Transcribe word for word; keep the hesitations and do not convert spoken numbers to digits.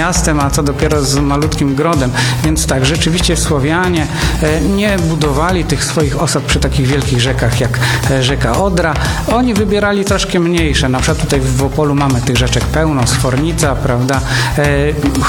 miastem, a co dopiero z malutkim grodem. Więc tak, rzeczywiście Słowianie nie budowali tych swoich osad przy takich wielkich rzekach jak rzeka Odra. Oni wybierali troszkę mniejsze. Na przykład tutaj w Opolu mamy tych rzeczek pełno, Sfornica, prawda?